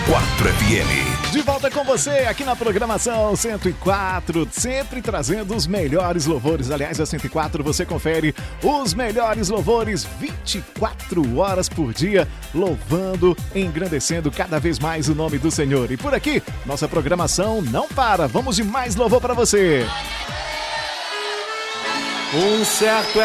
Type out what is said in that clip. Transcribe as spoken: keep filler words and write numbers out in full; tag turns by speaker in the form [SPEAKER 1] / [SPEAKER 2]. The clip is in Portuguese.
[SPEAKER 1] quatro F M.
[SPEAKER 2] De volta com você aqui na programação cento e quatro, sempre trazendo os melhores louvores. Aliás, a cento e quatro você confere os melhores louvores vinte e quatro horas por dia, louvando, engrandecendo cada vez mais o nome do Senhor. E por aqui, nossa programação não para. Vamos de mais louvor para você.
[SPEAKER 3] Um certo